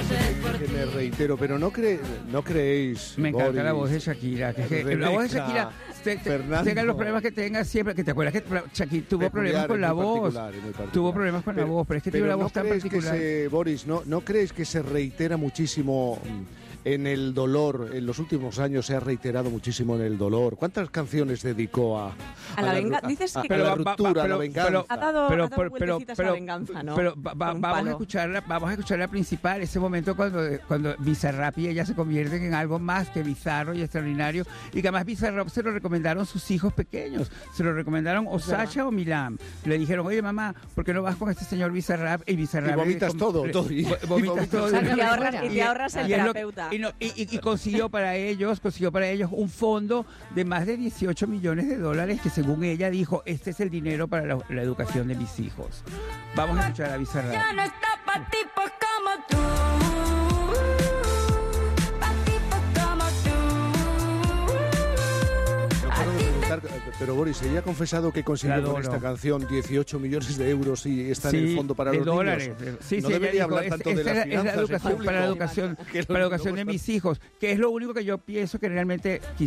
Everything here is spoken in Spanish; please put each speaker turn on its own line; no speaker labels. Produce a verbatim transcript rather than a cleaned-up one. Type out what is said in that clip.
Que me reitero, pero no cre no creéis.
Me encanta
Boris,
la voz de Shakira. Que, que,
Rebeca,
la voz de Shakira, te, te, tenga los problemas que tenga siempre. Que te acuerdas que Shakira tuvo problemas con la voz. Tuvo problemas con
pero,
la voz, pero es que tiene
pero
una voz
¿no
tan particular.
Que se, Boris, ¿no, ¿no creéis que se reitera muchísimo en el dolor? En los últimos años se ha reiterado muchísimo en el dolor. ¿Cuántas canciones dedicó a,
a, a la venganza? Dices
a,
que
a la ruptura,
pero,
a la venganza.
Pero, ha dado,
pero,
ha dado
pero,
pero,
pero,
a la venganza, ¿no?
Pero va, va, vamos a escucharla, vamos a escuchar la principal, ese momento cuando, cuando Bizarrap y ella se convierten en algo más que bizarro y extraordinario, y que además Bizarrap se lo recomendaron sus hijos pequeños, se lo recomendaron o Sacha o Milam. Le dijeron, oye mamá, ¿por qué no vas con este señor Bizarrap? Y Bizarrap...
Y vomitas
le,
todo, todo. Y,
vomitas
y
todo.
Y, te ahorras, y te ahorras el
y
terapeuta.
Lo, y, no, y, y, y consiguió para ellos, consiguió para ellos un fondo de más de dieciocho millones de dólares que según ella dijo, este es el dinero para la, la educación de mis hijos. Vamos a escuchar a Bizarrap.
Ya no está pa' tipos como tú.
Pero Boris, ella ha confesado que consiguió con esta canción dieciocho millones de euros y está
sí,
en el fondo para los
dólares.
niños.
Sí,
no
sí,
debería
dijo,
hablar
es,
tanto de
esta
las
es la
finanzas
educación para la educación, para la educación de mis hijos, que es lo único que yo pienso que realmente